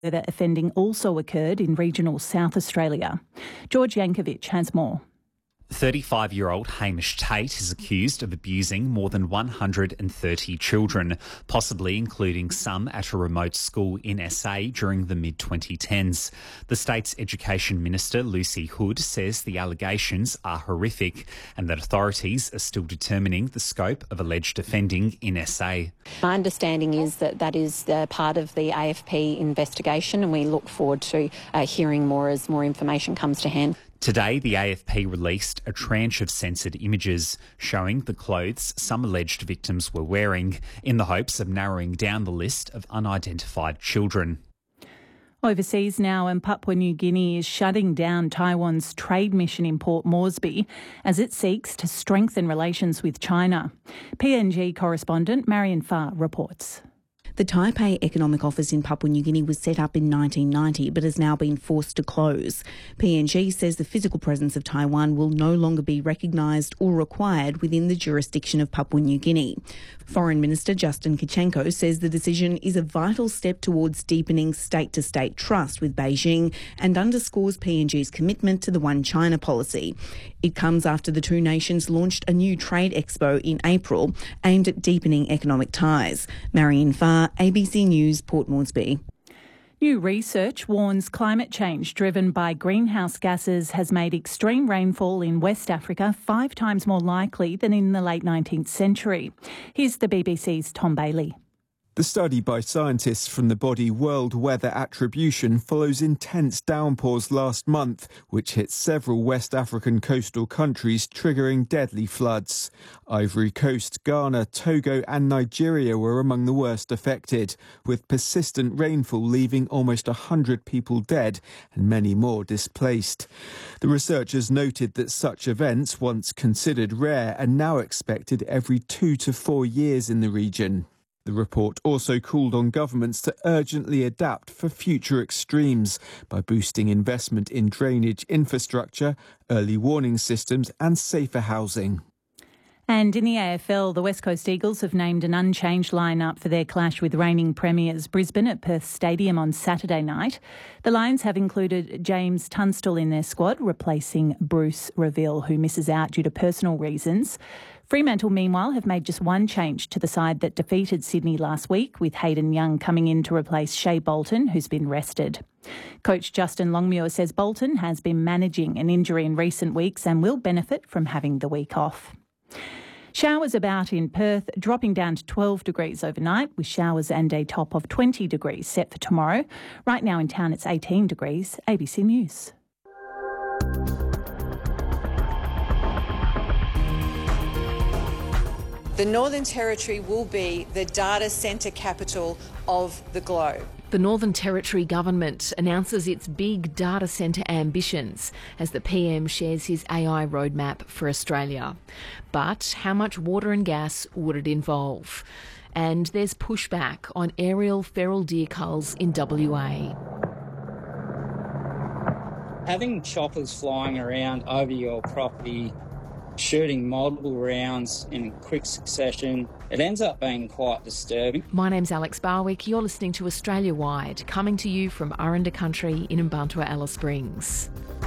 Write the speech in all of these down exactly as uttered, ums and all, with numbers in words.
Further offending also occurred in regional South Australia. George Yankovic has more. thirty-five-year-old Hamish Tate is accused of abusing more than one hundred thirty children, possibly including some at a remote school in S A during the mid twenty tens. The state's Education Minister, Lucy Hood, says the allegations are horrific and that authorities are still determining the scope of alleged offending in S A. My understanding is that that is uh, part of the A F P investigation, and we look forward to uh, hearing more as more information comes to hand. Today, the A F P released a tranche of censored images showing the clothes some alleged victims were wearing in the hopes of narrowing down the list of unidentified children. Overseas now, and Papua New Guinea is shutting down Taiwan's trade mission in Port Moresby as it seeks to strengthen relations with China. P N G correspondent Marion Farr reports. The Taipei Economic Office in Papua New Guinea was set up in nineteen ninety but has now been forced to close. P N G says the physical presence of Taiwan will no longer be recognised or required within the jurisdiction of Papua New Guinea. Foreign Minister Justin Kichenko says the decision is a vital step towards deepening state-to-state trust with Beijing and underscores P N G's commitment to the One China policy. It comes after the two nations launched a new trade expo in April aimed at deepening economic ties. Marion Farr, A B C News, Port Moresby. New research warns climate change driven by greenhouse gases has made extreme rainfall in West Africa five times more likely than in the late nineteenth century. Here's the B B C's Tom Bailey. The study by scientists from the body World Weather Attribution follows intense downpours last month, which hit several West African coastal countries, triggering deadly floods. Ivory Coast, Ghana, Togo and Nigeria were among the worst affected, with persistent rainfall leaving almost one hundred people dead and many more displaced. The researchers noted that such events, once considered rare, are now expected every two to four years in the region. The report also called on governments to urgently adapt for future extremes by boosting investment in drainage infrastructure, early warning systems and safer housing. And in the A F L, the West Coast Eagles have named an unchanged lineup for their clash with reigning premiers Brisbane at Perth Stadium on Saturday night. The Lions have included James Tunstall in their squad, replacing Bruce Reville, who misses out due to personal reasons. Fremantle, meanwhile, have made just one change to the side that defeated Sydney last week, with Hayden Young coming in to replace Shea Bolton, who's been rested. Coach Justin Longmuir says Bolton has been managing an injury in recent weeks and will benefit from having the week off. Showers about in Perth, dropping down to twelve degrees overnight, with showers and a top of twenty degrees set for tomorrow. Right now in town it's eighteen degrees. A B C News. The Northern Territory will be the data centre capital of the globe. The Northern Territory government announces its big data centre ambitions as the P M shares his A I roadmap for Australia. But how much water and gas would it involve? And there's pushback on aerial feral deer culls in W A. Having choppers flying around over your property, shooting multiple rounds in quick succession, it ends up being quite disturbing. My name's Alex Barwick. You're listening to Australia Wide, coming to you from Aranda Country in Mbantua, Alice Springs.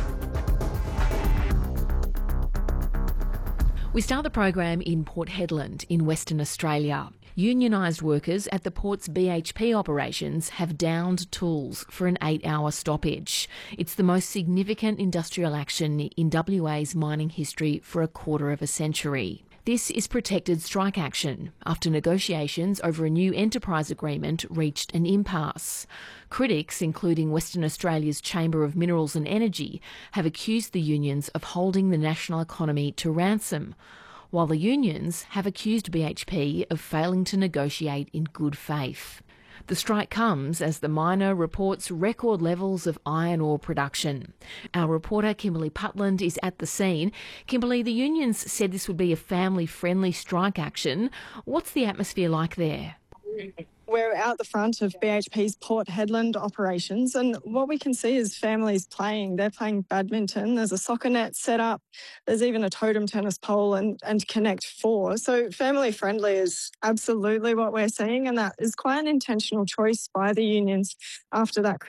We start the program in Port Hedland in Western Australia. Unionised workers at the port's B H P operations have downed tools for an eight-hour stoppage. It's the most significant industrial action in W A's mining history for a quarter of a century. This is protected strike action after negotiations over a new enterprise agreement reached an impasse. Critics, including Western Australia's Chamber of Minerals and Energy, have accused the unions of holding the national economy to ransom, while the unions have accused B H P of failing to negotiate in good faith. The strike comes as the miner reports record levels of iron ore production. Our reporter Kimberly Putland is at the scene. Kimberly, the unions said this would be a family-friendly strike action. What's the atmosphere like there? We're out the front of B H P's Port Hedland operations, and what we can see is families playing. They're playing badminton. There's a soccer net set up. There's even a totem tennis pole and, and Connect Four. So family friendly is absolutely what we're seeing, and that is quite an intentional choice by the unions after that